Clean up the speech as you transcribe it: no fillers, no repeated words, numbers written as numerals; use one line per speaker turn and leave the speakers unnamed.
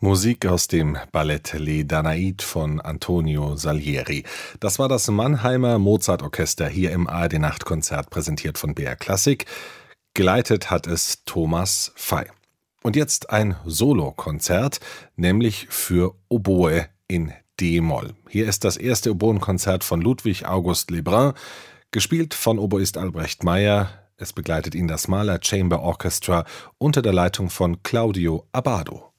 Musik aus dem Ballett Les Danaïdes von Antonio Salieri. Das war das Mannheimer Mozart-Orchester hier im ARD-Nachtkonzert, präsentiert von BR Klassik. Geleitet hat es Thomas Fey. Und jetzt ein Solokonzert, nämlich für Oboe in D-Moll. Hier ist das erste Oboenkonzert von Ludwig August Lebrun, gespielt von Oboist Albrecht Meyer. Es begleitet ihn das Mahler Chamber Orchestra unter der Leitung von Claudio Abbado.